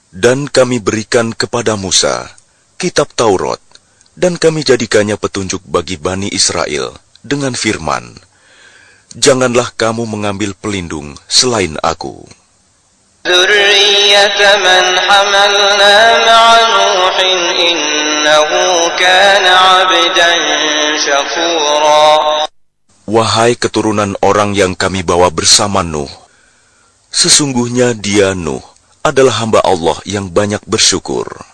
Dan kami berikan kepada Musa kitab Taurat, dan kami jadikannya petunjuk bagi Bani Israel dengan firman, janganlah kamu mengambil pelindung selain aku. ذُرِّيَّةَ مَنْ حَمَلْنَا مَعَ نُوحٍ إِنَّهُ كَانَ عَبْدًا شَكُورًا. Wahai keturunan orang yang kami bawa bersama Nuh, sesungguhnya dia Nuh adalah hamba Allah yang banyak bersyukur.